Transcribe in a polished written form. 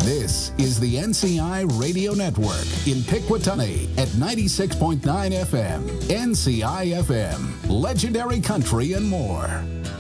This is the NCI Radio Network in Pikwatani at 96.9 FM, NCI FM, Legendary Country and more.